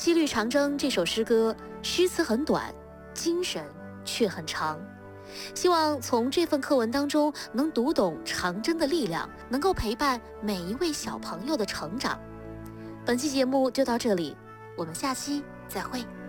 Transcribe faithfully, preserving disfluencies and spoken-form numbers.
西律长征》这首诗歌诗词很短，精神却很长。希望从这份课文当中能读懂长征的力量，能够陪伴每一位小朋友的成长。本期节目就到这里，我们下期再会。